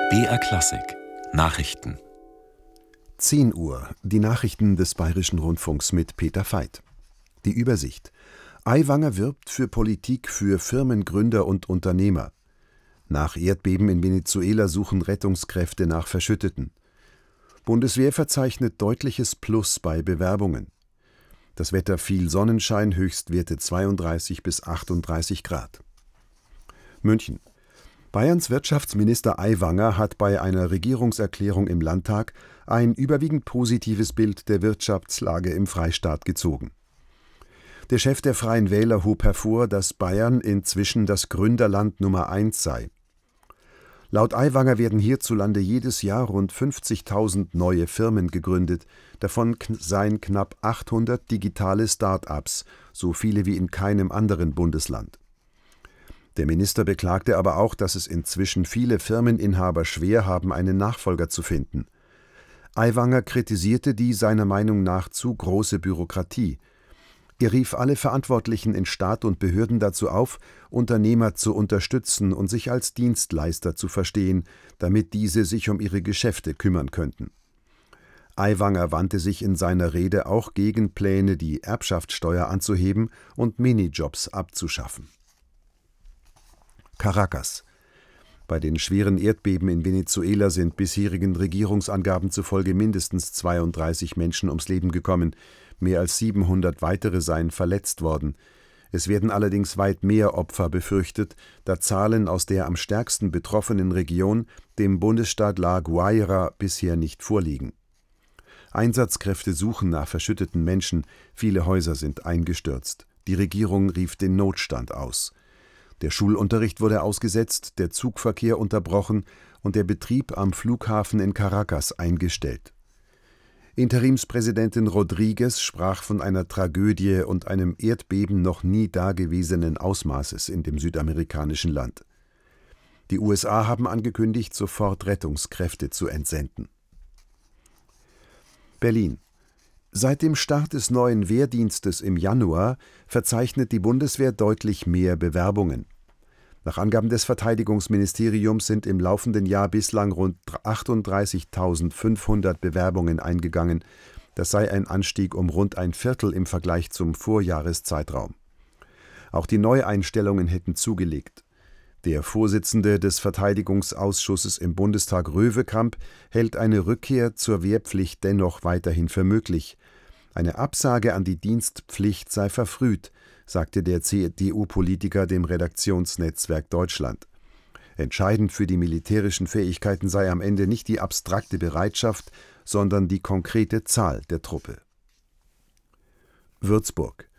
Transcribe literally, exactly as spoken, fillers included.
B R Klassik Nachrichten. zehn Uhr, die Nachrichten des Bayerischen Rundfunks mit Peter Veit. Die Übersicht. Aiwanger wirbt für Politik für Firmengründer und Unternehmer. Nach Erdbeben in Venezuela suchen Rettungskräfte nach Verschütteten. Bundeswehr verzeichnet deutliches Plus bei Bewerbungen. Das Wetter: viel Sonnenschein, Höchstwerte zweiunddreißig bis achtunddreißig Grad. München. Bayerns Wirtschaftsminister Aiwanger hat bei einer Regierungserklärung im Landtag ein überwiegend positives Bild der Wirtschaftslage im Freistaat gezogen. Der Chef der Freien Wähler hob hervor, dass Bayern inzwischen das Gründerland Nummer eins sei. Laut Aiwanger werden hierzulande jedes Jahr rund fünfzigtausend neue Firmen gegründet, davon seien knapp achthundert digitale Start-ups, so viele wie in keinem anderen Bundesland. Der Minister beklagte aber auch, dass es inzwischen viele Firmeninhaber schwer haben, einen Nachfolger zu finden. Aiwanger kritisierte die seiner Meinung nach zu große Bürokratie. Er rief alle Verantwortlichen in Staat und Behörden dazu auf, Unternehmer zu unterstützen und sich als Dienstleister zu verstehen, damit diese sich um ihre Geschäfte kümmern könnten. Aiwanger wandte sich in seiner Rede auch gegen Pläne, die Erbschaftssteuer anzuheben und Minijobs abzuschaffen. Caracas. Bei den schweren Erdbeben in Venezuela sind bisherigen Regierungsangaben zufolge mindestens zweiunddreißig Menschen ums Leben gekommen, mehr als siebenhundert weitere seien verletzt worden. Es werden allerdings weit mehr Opfer befürchtet, da Zahlen aus der am stärksten betroffenen Region, dem Bundesstaat La Guaira, bisher nicht vorliegen. Einsatzkräfte suchen nach verschütteten Menschen, viele Häuser sind eingestürzt. Die Regierung rief den Notstand aus. Der Schulunterricht wurde ausgesetzt, der Zugverkehr unterbrochen und der Betrieb am Flughafen in Caracas eingestellt. Interimspräsidentin Rodriguez sprach von einer Tragödie und einem Erdbeben noch nie dagewesenen Ausmaßes in dem südamerikanischen Land. Die U S A haben angekündigt, sofort Rettungskräfte zu entsenden. Berlin. Seit dem Start des neuen Wehrdienstes im Januar verzeichnet die Bundeswehr deutlich mehr Bewerbungen. Nach Angaben des Verteidigungsministeriums sind im laufenden Jahr bislang rund achtunddreißigtausendfünfhundert Bewerbungen eingegangen. Das sei ein Anstieg um rund ein Viertel im Vergleich zum Vorjahreszeitraum. Auch die Neueinstellungen hätten zugelegt. Der Vorsitzende des Verteidigungsausschusses im Bundestag, Röwekamp, hält eine Rückkehr zur Wehrpflicht dennoch weiterhin für möglich. Eine Absage an die Dienstpflicht sei verfrüht, sagte der C D U-Politiker dem Redaktionsnetzwerk Deutschland. Entscheidend für die militärischen Fähigkeiten sei am Ende nicht die abstrakte Bereitschaft, sondern die konkrete Zahl der Truppe. Würzburg.